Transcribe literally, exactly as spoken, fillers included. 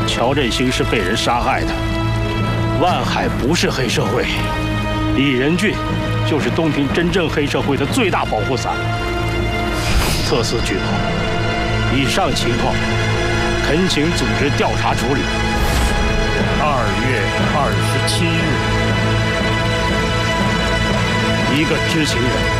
乔振兴是被人杀害的，万海不是黑社会，李仁俊就是东平真正黑社会的最大保护伞。特此举报，以上情况恳请组织调查处理。 二月二十七日， 一个知情人。